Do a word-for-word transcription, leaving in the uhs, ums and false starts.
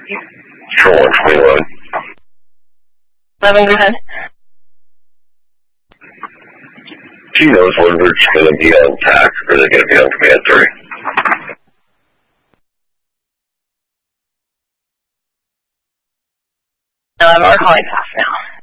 Control one twenty-one. eleven, go ahead. She knows when we're going to be on T A C, or they're going to be on Command three. eleven, we're calling T A C now.